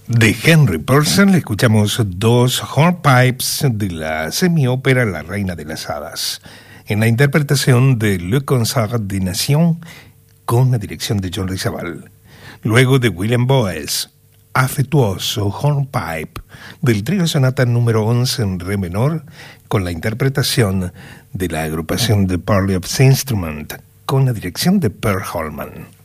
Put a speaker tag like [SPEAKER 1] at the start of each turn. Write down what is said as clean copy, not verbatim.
[SPEAKER 1] De Henry Purcell escuchamos dos hornpipes de la semiópera La Reina de las Hadas, en la interpretación de Le Concert des Nations con la dirección de John Rizabal. Luego de William Boes, afectuoso hornpipe del trío sonata número 11 en re menor con la interpretación de la agrupación The Parley of the Instrument con la dirección de Per Holman.